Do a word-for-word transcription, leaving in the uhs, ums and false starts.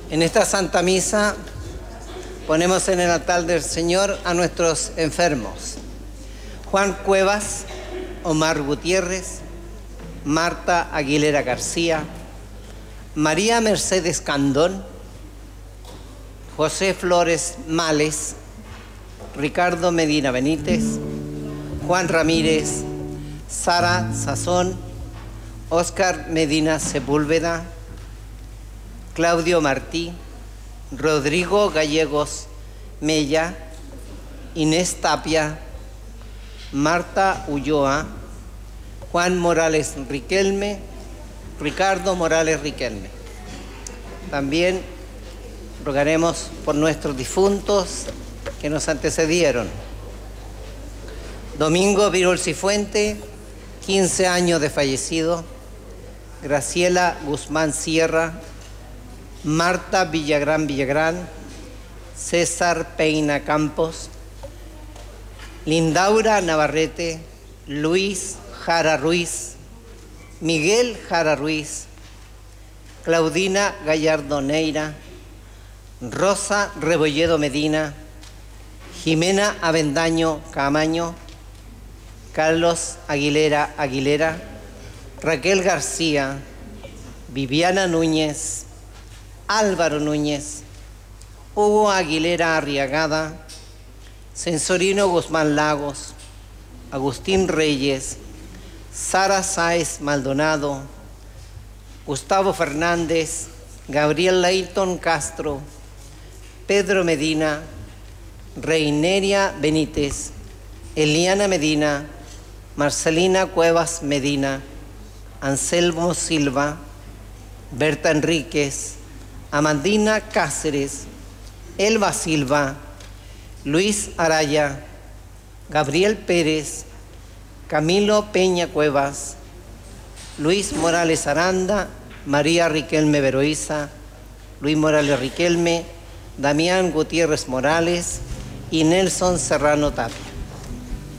En esta Santa Misa ponemos en el altar del Señor a nuestros enfermos. Juan Cuevas, Omar Gutiérrez, Marta Aguilera García, María Mercedes Candón, José Flores Males, Ricardo Medina Benítez, Juan Ramírez, Sara Sazón, Óscar Medina Sepúlveda, Claudio Martí, Rodrigo Gallegos Mella, Inés Tapia, Marta Ulloa, Juan Morales Riquelme, Ricardo Morales Riquelme. También rogaremos por nuestros difuntos que nos antecedieron. Domingo Virol Cifuente, quince años de fallecido. Graciela Guzmán Sierra, Marta Villagrán Villagrán, César Peina Campos, Lindaura Navarrete, Luis Jara Ruiz, Miguel Jara Ruiz, Claudina Gallardo Neira, Rosa Rebolledo Medina, Jimena Avendaño Camaño, Carlos Aguilera Aguilera, Raquel García, Viviana Núñez, Álvaro Núñez, Hugo Aguilera Arriagada, Censorino Guzmán Lagos, Agustín Reyes, Sara Sáez Maldonado, Gustavo Fernández, Gabriel Leighton Castro, Pedro Medina, Reineria Benítez, Eliana Medina, Marcelina Cuevas Medina, Anselmo Silva, Berta Enríquez, Amandina Cáceres, Elba Silva, Luis Araya, Gabriel Pérez, Camilo Peña Cuevas, Luis Morales Aranda, María Riquelme Veroiza, Luis Morales Riquelme, Damián Gutiérrez Morales y Nelson Serrano Tapia.